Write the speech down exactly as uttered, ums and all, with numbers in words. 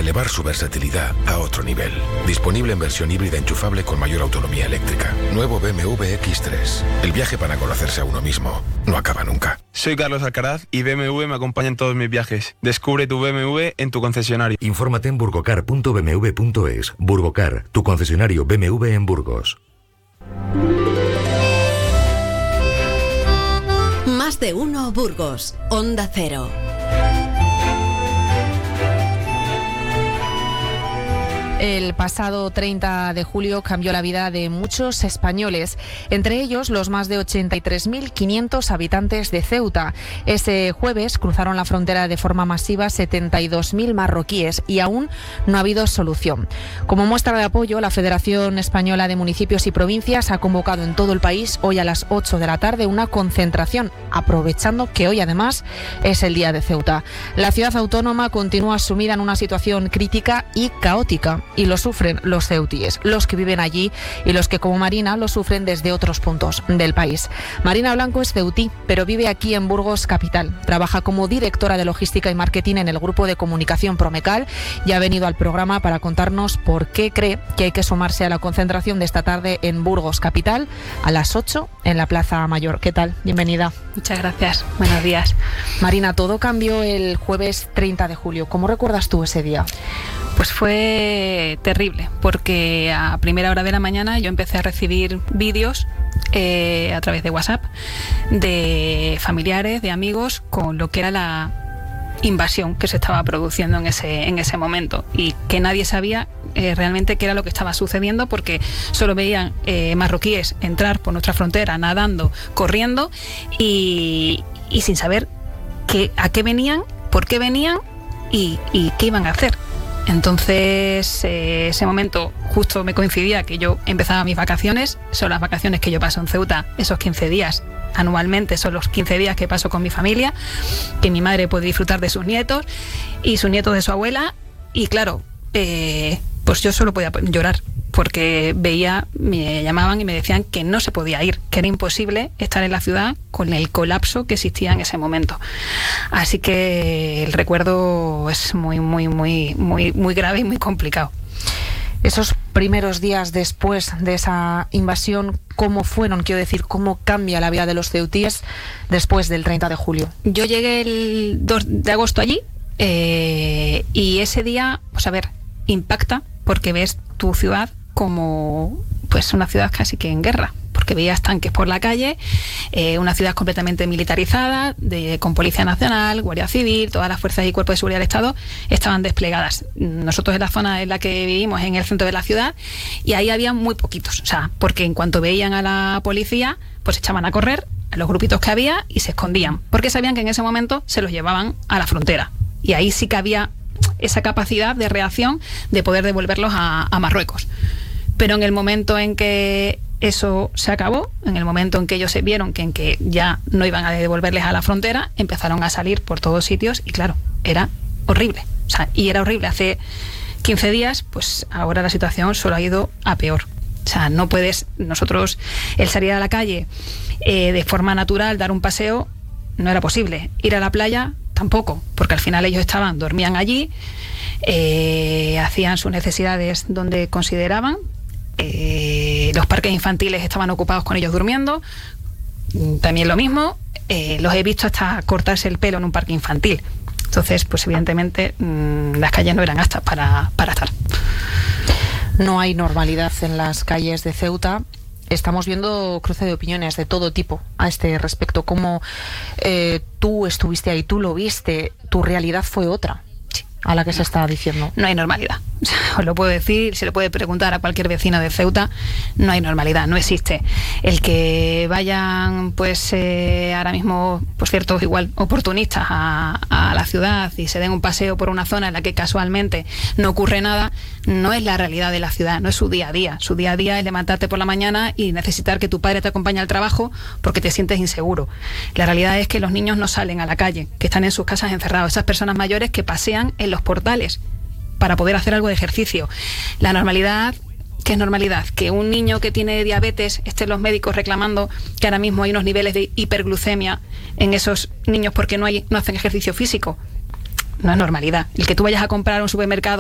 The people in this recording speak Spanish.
elevar su versatilidad a otro nivel. Disponible en versión híbrida enchufable con mayor autonomía eléctrica. Nuevo B M W equis tres. El viaje para conocerse a uno mismo no acaba nunca. Soy Carlos Alcaraz y B M W me acompaña en todos mis viajes. Descubre tu B M W en tu concesionario. Infórmate en burgocar punto b m w punto es. Burgocar, tu concesionario B M W en Burgos. Más de uno Burgos. Onda Cero. El pasado treinta de julio cambió la vida de muchos españoles, entre ellos los más de ochenta y tres mil quinientos habitantes de Ceuta. Ese jueves cruzaron la frontera de forma masiva setenta y dos mil marroquíes y aún no ha habido solución. Como muestra de apoyo, la Federación Española de Municipios y Provincias ha convocado en todo el país hoy a las ocho de la tarde una concentración, aprovechando que hoy además es el Día de Ceuta. La ciudad autónoma continúa sumida en una situación crítica y caótica. Y lo sufren los ceutíes, los que viven allí y los que, como Marina, lo sufren desde otros puntos del país. Marina Blanco es ceutí, pero vive aquí en Burgos capital. Trabaja como directora de logística y marketing en el grupo de comunicación Promecal y ha venido al programa para contarnos por qué cree que hay que sumarse a la concentración de esta tarde en Burgos capital a las ocho en la Plaza Mayor. ¿Qué tal? Bienvenida. Muchas gracias. Buenos días. Marina, todo cambió el jueves treinta de julio. ¿Cómo recuerdas tú ese día? Pues fue terrible, porque a primera hora de la mañana yo empecé a recibir vídeos eh, a través de WhatsApp de familiares, de amigos, con lo que era la invasión que se estaba produciendo en ese, en ese momento y que nadie sabía eh, realmente qué era lo que estaba sucediendo, porque solo veían eh, marroquíes entrar por nuestra frontera nadando, corriendo y, y sin saber qué, a qué venían, por qué venían y, y qué iban a hacer. Entonces, eh, ese momento justo me coincidía que yo empezaba mis vacaciones. Son las vacaciones que yo paso en Ceuta, esos quince días anualmente, son los quince días que paso con mi familia, que mi madre puede disfrutar de sus nietos y sus nietos de su abuela. Y claro, eh, pues yo solo podía llorar, porque veía, me llamaban y me decían que no se podía ir, que era imposible estar en la ciudad con el colapso que existía en ese momento. Así que el recuerdo es muy, muy, muy, muy, muy grave y muy complicado. Esos primeros días después de esa invasión, ¿cómo fueron? Quiero decir, ¿cómo cambia la vida de los ceutíes después del treinta de julio? Yo llegué el dos de agosto allí eh, y ese día, pues a ver, impacta porque ves tu ciudad como pues una ciudad casi que en guerra, porque veías tanques por la calle, eh, una ciudad completamente militarizada, de, con Policía Nacional, Guardia Civil, todas las fuerzas y cuerpos de seguridad del Estado estaban desplegadas. Nosotros en la zona en la que vivimos, en el centro de la ciudad, y ahí había muy poquitos, o sea, porque en cuanto veían a la policía, pues echaban a correr a los grupitos que había y se escondían, porque sabían que en ese momento se los llevaban a la frontera, y ahí sí que había esa capacidad de reacción de poder devolverlos a, a Marruecos. Pero en el momento en que eso se acabó, en el momento en que ellos se vieron que, en que ya no iban a devolverles a la frontera, empezaron a salir por todos sitios y claro, era horrible. O sea, y era horrible hace quince días, pues ahora la situación solo ha ido a peor. O sea, no puedes, nosotros, el salir a la calle eh, de forma natural, dar un paseo, no era posible. Ir a la playa, tampoco, porque al final ellos estaban, dormían allí, eh, hacían sus necesidades donde consideraban, eh, los parques infantiles estaban ocupados con ellos durmiendo, también lo mismo, eh, los he visto hasta cortarse el pelo en un parque infantil. Entonces, pues evidentemente mmm, las calles no eran aptas para, para estar. No hay normalidad en las calles de Ceuta. Estamos viendo cruce de opiniones de todo tipo a este respecto. ¿Cómo eh, tú estuviste ahí, tú lo viste, tu realidad fue otra a la que se está diciendo? No hay normalidad. Os lo puedo decir, se le puede preguntar a cualquier vecino de Ceuta, no hay normalidad, no existe. El que vayan, pues eh, ahora mismo, pues ciertos igual oportunistas a, a la ciudad y se den un paseo por una zona en la que casualmente no ocurre nada, no es la realidad de la ciudad, no es su día a día. Su día a día es levantarte por la mañana y necesitar que tu padre te acompañe al trabajo porque te sientes inseguro. La realidad es que los niños no salen a la calle, que están en sus casas encerrados, esas personas mayores que pasean en los portales para poder hacer algo de ejercicio. La normalidad, ¿qué es normalidad? Que un niño que tiene diabetes estén los médicos reclamando que ahora mismo hay unos niveles de hiperglucemia en esos niños porque no hay, no hacen ejercicio físico. No es normalidad. El que tú vayas a comprar a un supermercado